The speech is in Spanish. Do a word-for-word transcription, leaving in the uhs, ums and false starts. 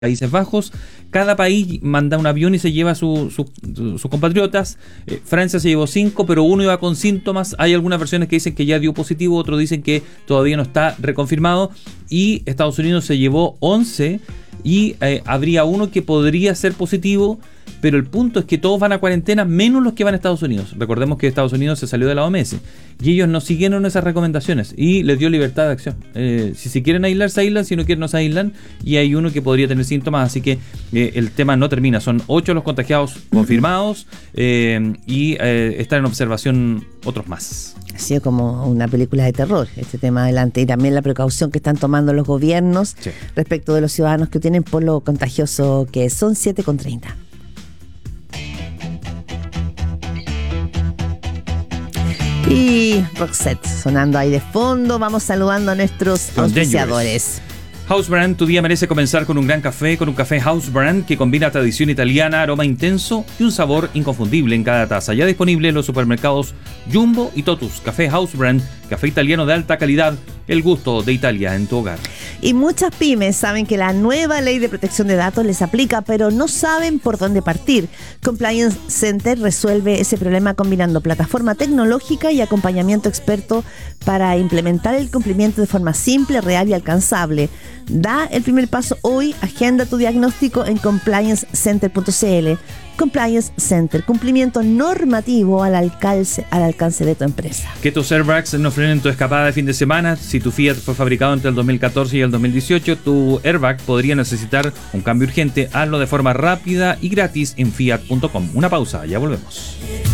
Países Bajos. Cada país manda un avión y se lleva a sus su, su, su compatriotas. eh, Francia se llevó cinco, pero uno iba con síntomas. Hay algunas versiones que dicen que ya dio positivo, otros dicen que todavía no está reconfirmado. Y Estados Unidos se llevó once y eh, habría uno que podría ser positivo, pero el punto es que todos van a cuarentena menos los que van a Estados Unidos. Recordemos que Estados Unidos se salió de la O M S y ellos no siguieron esas recomendaciones y les dio libertad de acción. Eh, si se quieren aislar, se aíslan, si no quieren, no se aíslan, y hay uno que podría tener síntomas, así que eh, el tema no termina. Son ocho los contagiados confirmados eh, y eh, están en observación otros más. Ha sido como una película de terror este tema adelante, y también la precaución que están tomando los gobiernos sí. respecto de los ciudadanos que tienen por lo contagioso que es. Son siete con treinta. Y Roxette sonando ahí de fondo. Vamos saludando a nuestros auspiciadores. House Brand, tu día merece comenzar con un gran café, con un café House Brand que combina tradición italiana, aroma intenso y un sabor inconfundible en cada taza. Ya disponible en los supermercados Jumbo y Totus. Café House Brand, café italiano de alta calidad, el gusto de Italia en tu hogar. Y muchas pymes saben que la nueva ley de protección de datos les aplica, pero no saben por dónde partir. Compliance Center resuelve ese problema combinando plataforma tecnológica y acompañamiento experto para implementar el cumplimiento de forma simple, real y alcanzable. Da el primer paso hoy, agenda tu diagnóstico en compliance center punto c l. Compliance Center, cumplimiento normativo al alcance, al alcance de tu empresa. Que tus airbags no frenen tu escapada de fin de semana. Si tu Fiat fue fabricado entre el dos mil catorce y el dos mil dieciocho, tu airbag podría necesitar un cambio urgente. Hazlo de forma rápida y gratis en fiat punto com. Una pausa, ya volvemos.